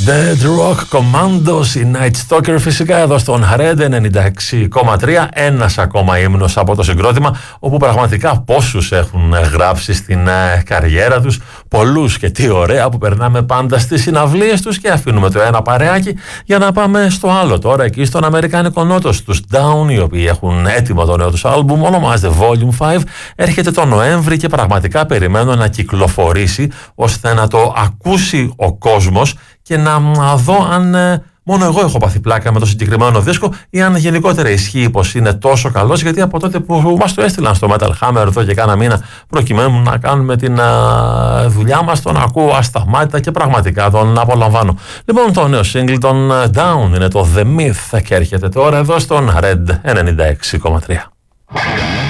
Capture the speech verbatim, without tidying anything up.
Dead Rock Commandos, η Night Stalker φυσικά εδώ στον Red ενενήντα έξι κόμμα τρία, ένας ακόμα ύμνος από το συγκρότημα όπου πραγματικά πόσους έχουν γράψει στην ε, καριέρα τους, πολλούς, και τι ωραία που περνάμε πάντα στις συναυλίες τους και αφήνουμε το ένα παρεάκι για να πάμε στο άλλο τώρα, εκεί στον αμερικάνικο νότο, στους Down, οι οποίοι έχουν έτοιμο το νέο τους άλμπουμ, ονομάζεται Volume πέντε, έρχεται το Νοέμβρη και πραγματικά περιμένω να κυκλοφορήσει ώστε να το ακούσει ο κόσμος και να δω αν ε, μόνο εγώ έχω πάθει πλάκα με το συγκεκριμένο δίσκο ή αν γενικότερα ισχύει πως είναι τόσο καλός, γιατί από τότε που μας το έστειλαν στο Metal Hammer εδώ και κάνα μήνα προκειμένου να κάνουμε την α, δουλειά μας, τον ακούω ασταμάτητα και πραγματικά τον απολαμβάνω. Λοιπόν, το νέο single των Down είναι το The Myth και έρχεται τώρα εδώ στον Red ενενήντα έξι κόμμα τρία.